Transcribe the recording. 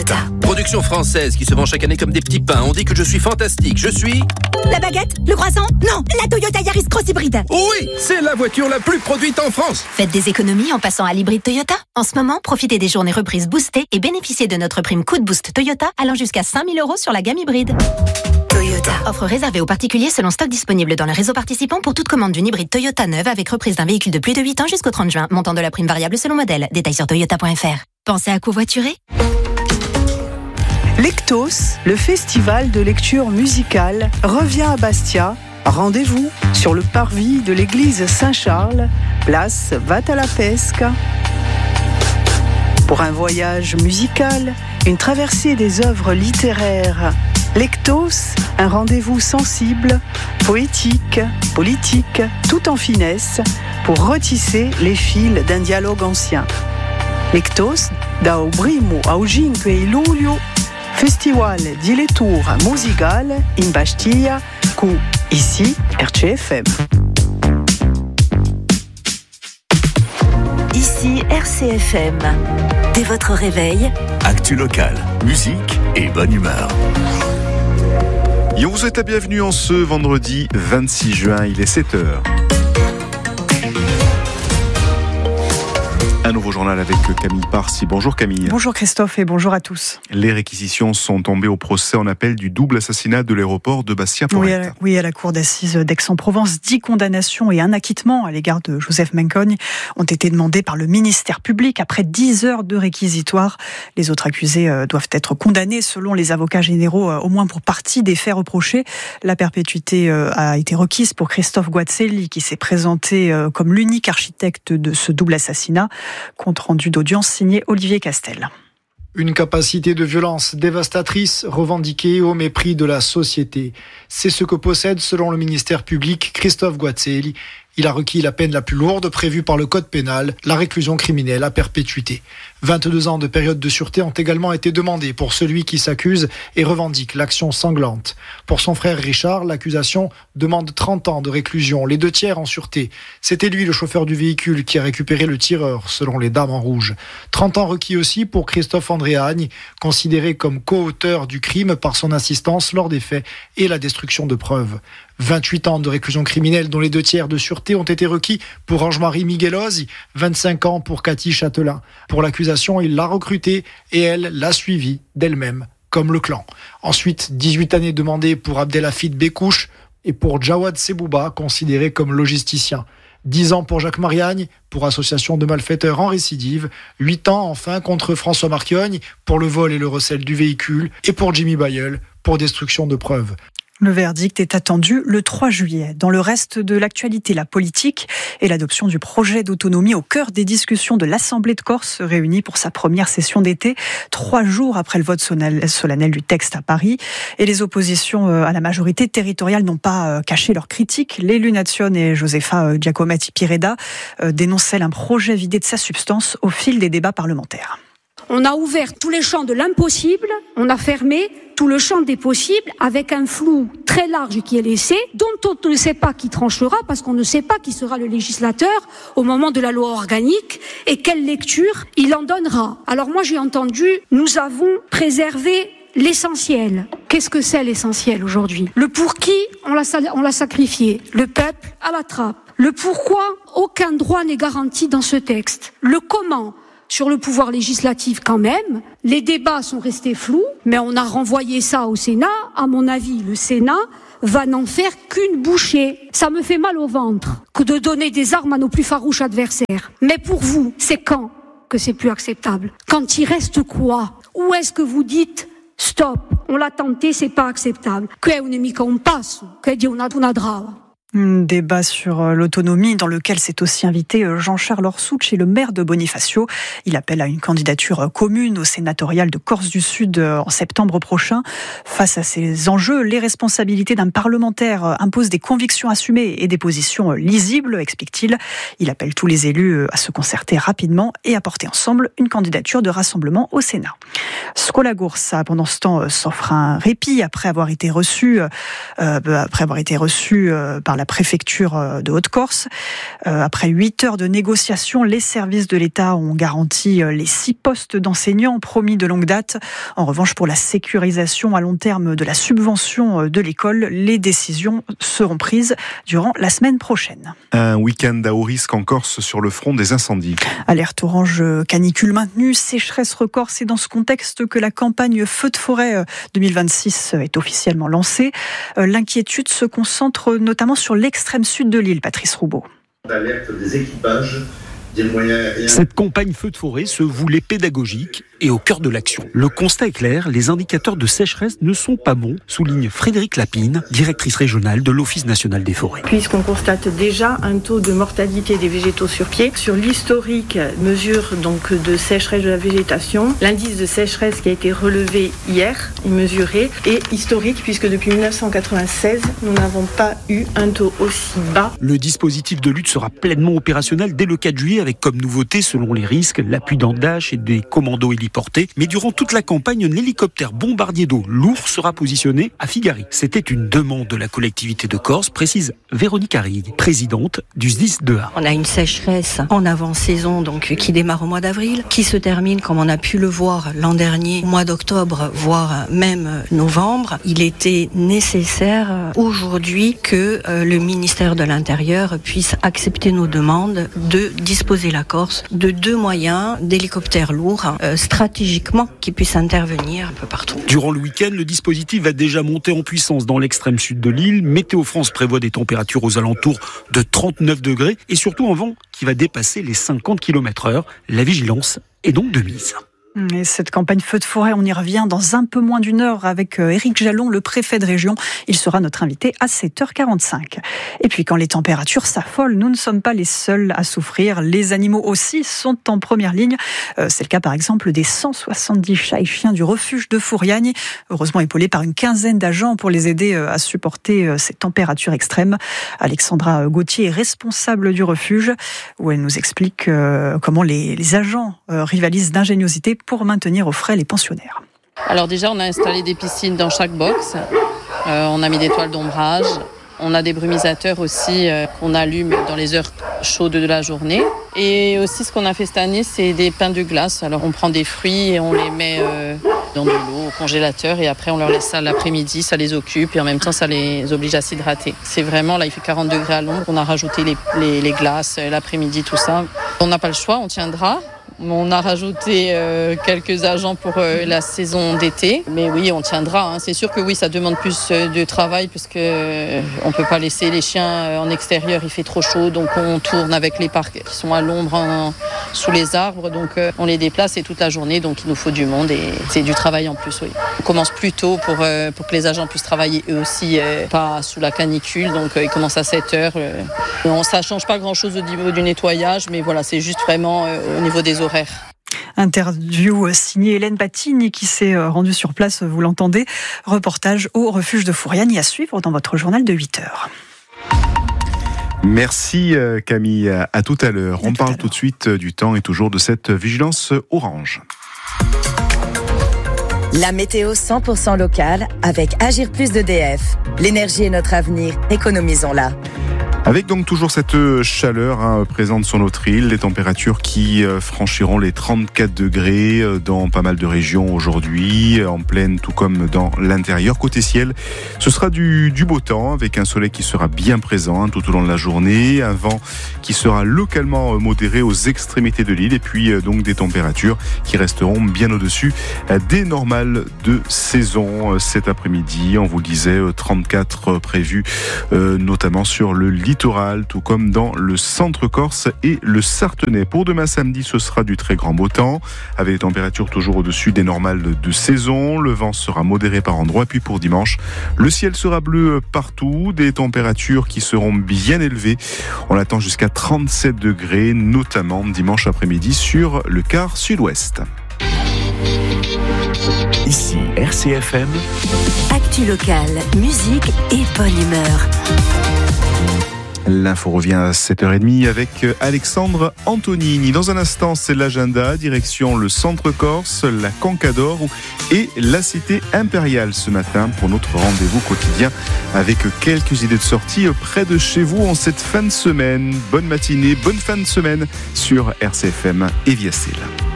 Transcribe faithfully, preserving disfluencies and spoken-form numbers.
Toyota. Production française qui se vend chaque année comme des petits pains. On dit que je suis fantastique. Je suis... La baguette? Le croissant? Non, la Toyota Yaris Cross Hybride. Oui, c'est la voiture la plus produite en France. Faites des économies en passant à l'hybride Toyota. En ce moment, profitez des journées reprises boostées et bénéficiez de notre prime coup de boost Toyota allant jusqu'à cinq mille euros sur la gamme hybride. Toyota. Offre réservée aux particuliers selon stock disponible dans le réseau participant pour toute commande d'une hybride Toyota neuve avec reprise d'un véhicule de plus de huit ans jusqu'au trente juin. Montant de la prime variable selon modèle. Détails sur toyota point f r. Pensez à covoiturer? Lectos, le festival de lecture musicale, revient à Bastia. Rendez-vous sur le parvis de l'église Saint-Charles, place Vattalapesca. Pour un voyage musical, une traversée des œuvres littéraires. Lectos, un rendez-vous sensible, poétique, politique, tout en finesse, pour retisser les fils d'un dialogue ancien. Lectos, dal primo ao cinque luglio, Festival di lettura musicale in Bastia, cu ici R C F M. Ici R C F M. Dès votre réveil, actu local, musique et bonne humeur. Et on vous souhaite la bienvenue en ce vendredi vingt-six juin, il est sept heures. Un nouveau journal avec Camille Parsi. Bonjour Camille. Bonjour Christophe et bonjour à tous. Les réquisitions sont tombées au procès en appel du double assassinat de l'aéroport de Bastia-Porrette. Oui, à la, oui, à la cour d'assises d'Aix-en-Provence, dix condamnations et un acquittement à l'égard de Joseph Mencogne ont été demandés par le ministère public après dix heures de réquisitoire. Les autres accusés doivent être condamnés selon les avocats généraux au moins pour partie des faits reprochés. La perpétuité a été requise pour Christophe Guazzelli qui s'est présenté comme l'unique architecte de ce double assassinat. Compte rendu d'audience signé Olivier Castel. Une capacité de violence dévastatrice revendiquée au mépris de la société. C'est ce que possède, selon le ministère public, Christophe Guazzelli. Il a requis la peine la plus lourde prévue par le code pénal, la réclusion criminelle à perpétuité. vingt-deux ans de période de sûreté ont également été demandés pour celui qui s'accuse et revendique l'action sanglante. Pour son frère Richard, l'accusation demande trente ans de réclusion, les deux tiers en sûreté. C'était lui le chauffeur du véhicule qui a récupéré le tireur, selon les dames en rouge. trente ans requis aussi pour Christophe Andréagne, considéré comme co-auteur du crime par son assistance lors des faits et la destruction de preuves. vingt-huit ans de réclusion criminelle dont les deux tiers de sûreté ont été requis pour Ange-Marie Miguelosi, vingt-cinq ans pour Cathy Châtelain. Pour l'accusation, il l'a recrutée et elle l'a suivie d'elle-même, comme le clan. Ensuite, dix-huit années demandées pour Abdelhafid Bekouche et pour Jawad Sebouba, considéré comme logisticien. dix ans pour Jacques Mariagne, pour association de malfaiteurs en récidive. huit ans enfin contre François Marchiogne, pour le vol et le recel du véhicule. Et pour Jimmy Bayeul, pour destruction de preuves. Le verdict est attendu le trois juillet. Dans le reste de l'actualité, la politique et l'adoption du projet d'autonomie au cœur des discussions de l'Assemblée de Corse réunie pour sa première session d'été, trois jours après le vote solennel du texte à Paris. Et les oppositions à la majorité territoriale n'ont pas caché leurs critiques. L'élu Nazione et Josefa Giacometti Pireda dénonçaient un projet vidé de sa substance au fil des débats parlementaires. On a ouvert tous les champs de l'impossible, on a fermé tout le champ des possibles avec un flou très large qui est laissé, dont on ne sait pas qui tranchera parce qu'on ne sait pas qui sera le législateur au moment de la loi organique et quelle lecture il en donnera. Alors moi j'ai entendu, nous avons préservé l'essentiel. Qu'est-ce que c'est l'essentiel aujourd'hui? Le pour qui on l'a, on l'a sacrifié, le peuple à la trappe. Le pourquoi aucun droit n'est garanti dans ce texte. Le comment sur le pouvoir législatif quand même, les débats sont restés flous, mais on a renvoyé ça au Sénat. À mon avis, le Sénat va n'en faire qu'une bouchée. Ça me fait mal au ventre que de donner des armes à nos plus farouches adversaires. Mais pour vous, c'est quand que c'est plus acceptable? Quand il reste quoi? Où est-ce que vous dites stop, on l'a tenté, c'est pas acceptable? Que è un nemico un passo, che di una una drava. Un débat sur l'autonomie dans lequel s'est aussi invité Jean-Charles Orsucci, le maire de Bonifacio. Il appelle à une candidature commune au sénatorial de Corse du Sud en septembre prochain. Face à ces enjeux, les responsabilités d'un parlementaire imposent des convictions assumées et des positions lisibles, explique-t-il. Il appelle tous les élus à se concerter rapidement et à porter ensemble une candidature de rassemblement au Sénat. Scolagursa, pendant ce temps, s'offre un répit après avoir été reçu, euh, après avoir été reçu euh, par la la préfecture de Haute-Corse. Après huit heures de négociations, les services de l'État ont garanti les six postes d'enseignants promis de longue date. En revanche, pour la sécurisation à long terme de la subvention de l'école, les décisions seront prises durant la semaine prochaine. Un week-end à haut risque en Corse sur le front des incendies. Alerte orange canicule maintenue, sécheresse record. C'est dans ce contexte que la campagne Feux de forêt deux mille vingt-six est officiellement lancée. L'inquiétude se concentre notamment sur l'extrême sud de l'île, Patrice Roubaud. L'alerte des équipages, des moyens aériens. Cette campagne Feux de forêt se voulait pédagogique et au cœur de l'action. Le constat est clair, les indicateurs de sécheresse ne sont pas bons, souligne Frédéric Lapine, directrice régionale de l'Office national des forêts. Puisqu'on constate déjà un taux de mortalité des végétaux sur pied. Sur l'historique mesure donc de sécheresse de la végétation, l'indice de sécheresse qui a été relevé hier et mesuré est historique puisque depuis dix-neuf cent quatre-vingt-seize, nous n'avons pas eu un taux aussi bas. Le dispositif de lutte sera pleinement opérationnel dès le quatre juillet avec comme nouveauté, selon les risques, l'appui d'Andache et des commandos héliportés. Mais durant toute la campagne, un hélicoptère bombardier d'eau lourd sera positionné à Figari. C'était une demande de la collectivité de Corse, précise Véronique Arrigue, présidente du S D I S deux A. On a une sécheresse en avant-saison donc qui démarre au mois d'avril, qui se termine comme on a pu le voir l'an dernier, au mois d'octobre, voire même novembre. Il était nécessaire aujourd'hui que le ministère de l'Intérieur puisse accepter nos demandes de disposer la Corse de deux moyens d'hélicoptères lourds euh, stratégiquement qui puissent intervenir un peu partout. Durant le week-end, le dispositif va déjà monter en puissance dans l'extrême sud de l'île. Météo France prévoit des températures aux alentours de trente-neuf degrés et surtout un vent qui va dépasser les cinquante kilomètres heure. La vigilance est donc de mise. Et cette campagne Feux de forêt, on y revient dans un peu moins d'une heure avec Éric Jalon, le préfet de région. Il sera notre invité à sept heures quarante-cinq. Et puis quand les températures s'affolent, nous ne sommes pas les seuls à souffrir. Les animaux aussi sont en première ligne. C'est le cas par exemple des cent soixante-dix chats et chiens du refuge de Fouriagne, heureusement épaulés par une quinzaine d'agents pour les aider à supporter ces températures extrêmes. Alexandra Gauthier est responsable du refuge, où elle nous explique comment les, les agents rivalisent d'ingéniosité pour maintenir au frais les pensionnaires. Alors déjà, on a installé des piscines dans chaque box. Euh, on a mis des toiles d'ombrage. On a des brumisateurs aussi euh, qu'on allume dans les heures chaudes de la journée. Et aussi, ce qu'on a fait cette année, c'est des pains de glace. Alors, on prend des fruits et on les met euh, dans de l'eau au congélateur. Et après, on leur laisse ça l'après-midi. Ça les occupe et en même temps, ça les oblige à s'hydrater. C'est vraiment, là, il fait quarante degrés à l'ombre. On a rajouté les, les, les glaces, l'après-midi, tout ça. On n'a pas le choix, on tiendra. On a rajouté euh, quelques agents pour euh, la saison d'été. Mais oui, on tiendra. Hein. C'est sûr que oui, ça demande plus euh, de travail puisque euh, on ne peut pas laisser les chiens euh, en extérieur. Il fait trop chaud. Donc on tourne avec les parcs qui sont à l'ombre en, sous les arbres. Donc euh, on les déplace et toute la journée. Donc il nous faut du monde et c'est du travail en plus. Oui. On commence plus tôt pour, euh, pour que les agents puissent travailler eux aussi, euh, pas sous la canicule. Donc euh, ils commencent à sept heures. Euh. Non, ça ne change pas grand-chose au niveau du nettoyage. Mais voilà, c'est juste vraiment euh, au niveau des horaires. Interview signée Hélène Batigny qui s'est rendue sur place, vous l'entendez. Reportage au refuge de Fouriagne à suivre dans votre journal de huit heures. Merci Camille, à tout à l'heure. On parle tout de suite du temps et toujours de cette vigilance orange. La météo cent pour cent locale avec Agir Plus d'E D F. L'énergie est notre avenir, économisons-la. Avec donc toujours cette chaleur hein, présente sur notre île, les températures qui franchiront les trente-quatre degrés dans pas mal de régions aujourd'hui, en plaine tout comme dans l'intérieur. Côté ciel, ce sera du, du beau temps avec un soleil qui sera bien présent hein, tout au long de la journée, un vent qui sera localement modéré aux extrémités de l'île et puis donc des températures qui resteront bien au-dessus des normales de saison cet après-midi. On vous le disait, trente-quatre prévus euh, notamment sur le littoral, tout comme dans le centre corse et le Sartenay. Pour demain samedi, ce sera du très grand beau temps, avec des températures toujours au-dessus des normales de saison. Le vent sera modéré par endroits. Puis pour dimanche, le ciel sera bleu partout, des températures qui seront bien élevées. On attend jusqu'à trente-sept degrés, notamment dimanche après-midi sur le quart sud-ouest. Ici R C F M. Actu locale, musique et bonne humeur. L'info revient à sept heures trente avec Alexandre Antonini. Dans un instant, c'est l'agenda, direction le centre Corse, la Cancador et la cité impériale ce matin pour notre rendez-vous quotidien avec quelques idées de sortie près de chez vous en cette fin de semaine. Bonne matinée, bonne fin de semaine sur R C F M et via C E L.